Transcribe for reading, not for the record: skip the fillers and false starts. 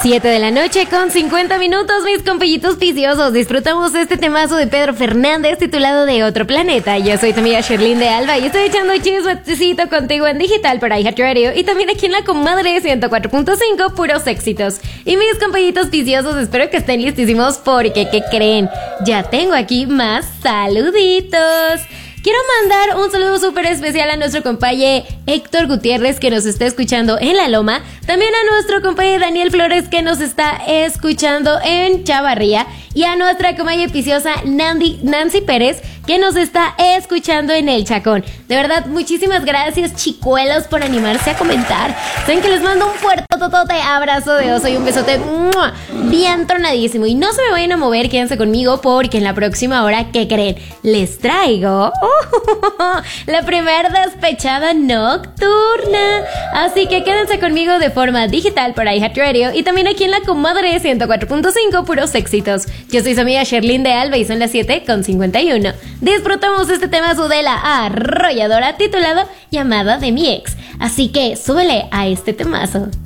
7 de la noche con 50 minutos, mis compillitos viciosos. Disfrutamos este temazo de Pedro Fernández titulado De Otro Planeta. Yo soy tu amiga Sherlyn de Alba y estoy echando chismecito contigo en digital por iHeartRadio y también aquí en la comadre 104.5, puros éxitos. Y mis compillitos viciosos, espero que estén listísimos porque, ¿qué creen? Ya tengo aquí más saluditos. Quiero mandar un saludo súper especial a nuestro compañero Héctor Gutiérrez, que nos está escuchando en La Loma. También a nuestro compañero Daniel Flores, que nos está escuchando en Chavarría. Y a nuestra compañera viciosa Nancy Pérez, que nos está escuchando en El Chacón. De verdad, muchísimas gracias, chicuelos, por animarse a comentar. Saben que les mando un fuerte abrazo de oso y un besote bien tronadísimo. Y no se me vayan a mover, quédense conmigo, porque en la próxima hora, ¿qué creen? Les traigo la primera despechada nocturna. Así que quédense conmigo de forma digital por iHeartRadio y también aquí en la comadre 104.5, puros éxitos. Yo soy su amiga Sherlyn de Alba y son las 7:51. Disfrutamos este temazo de la arrolladora titulado Llamada de mi ex. Así que súbele a este temazo.